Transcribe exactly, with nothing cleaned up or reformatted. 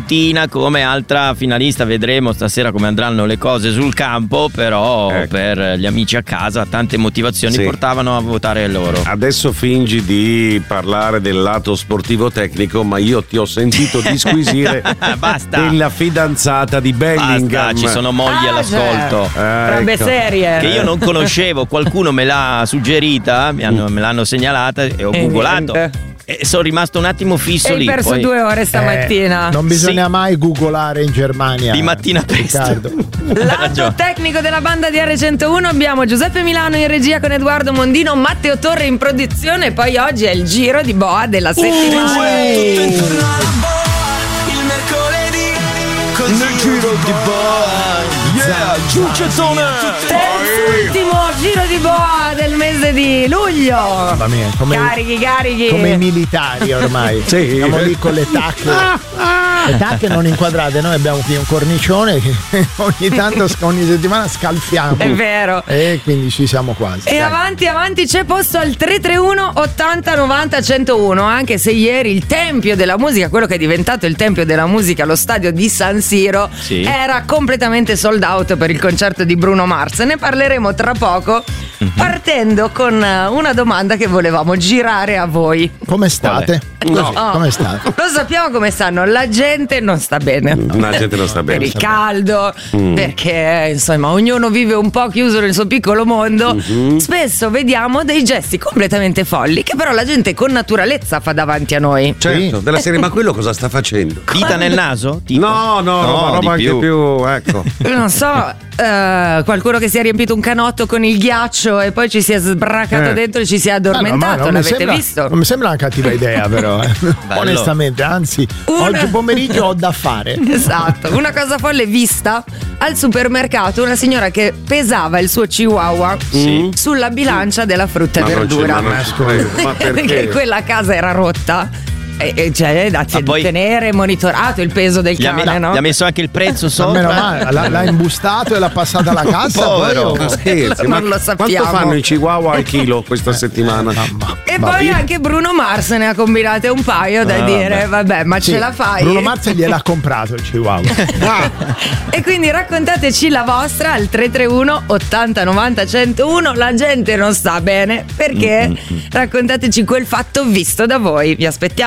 Valentina come altra finalista. Vedremo stasera come andranno le cose sul campo, però ecco, per gli amici a casa tante motivazioni sì. portavano a votare loro. Adesso fingi di parlare del lato sportivo tecnico, ma io ti ho sentito disquisire della fidanzata di Bellingham. Basta, ci sono mogli ah, all'ascolto. Eh, Robe ecco. serie. Che io non conoscevo, qualcuno me l'ha suggerita, mi hanno, me l'hanno segnalata e ho googolato. E sono rimasto un attimo fisso e lì. Hai perso poi... due ore stamattina. Eh, non bisogna sì. mai googolare in Germania. Di mattina presto. Lato tecnico della banda di R centouno abbiamo Giuseppe Milano in regia con Edoardo Mondino, Matteo Torre in produzione e poi oggi è il giro di boa della settimana. Uh, tutto intorno alla boa, il mercoledì così. Nel giro di boa. Yeah, giuccettone. Terzultimo giro di boa del mese di luglio. Mamma mia, come carichi, carichi. Come i militari ormai. Sì. Siamo lì con le tacche. Ah, ah. Le tacche non inquadrate, noi abbiamo qui un cornicione che ogni tanto, ogni settimana scalfiamo. È vero. E quindi ci siamo quasi. E dai. avanti, avanti, c'è posto al tre tre uno ottanta novanta centouno, anche se ieri il tempio della musica, quello che è diventato il tempio della musica, lo stadio di San Siro, sì. era completamente sold out per il concerto di Bruno Mars. Ne parleremo tra poco, mm-hmm. partendo con una domanda che volevamo girare a voi. Come state? No. Oh, come state? Lo sappiamo come stanno, la gente non sta bene. La gente non sta bene. Per il caldo, mm. perché insomma ognuno vive un po' chiuso nel suo piccolo mondo. Mm-hmm. Spesso vediamo dei gesti completamente folli che però la gente con naturalezza fa davanti a noi. Certo, della serie, ma quello cosa sta facendo? Dita nel naso? Tipo? No, no, no, roba, roba anche più. più, ecco. Non so, uh, qualcuno che si è riempito un canotto con il ghiaccio e poi ci si è sbracato eh. dentro e ci si è addormentato, ah, no, l'avete sembra, visto? Non mi sembra una cattiva idea però, eh. onestamente, anzi, una... oggi pomeriggio ho da fare. Esatto, una cosa folle vista al supermercato, una signora che pesava il suo chihuahua sì. sulla bilancia della frutta ma e verdura. Ma, ma perché? Perché quella casa era rotta. E, e cioè da ah, poi tenere monitorato il peso del cane, me, no? Gli ha messo anche il prezzo sopra. Meno male, l'ha, l'ha imbustato e l'ha passata alla cassa. Povero, poi, scherzi, non ma lo sappiamo. Quanto fanno i chihuahua al chilo questa settimana? E poi via. Anche Bruno Mars ne ha combinate un paio da ah, dire vabbè, vabbè ma sì, ce la fai? Bruno Mars gliel'ha comprato il chihuahua. ah. E quindi raccontateci la vostra al tre tre uno ottanta novanta centouno. La gente non sta bene perché mm-hmm. raccontateci quel fatto visto da voi. Vi aspettiamo.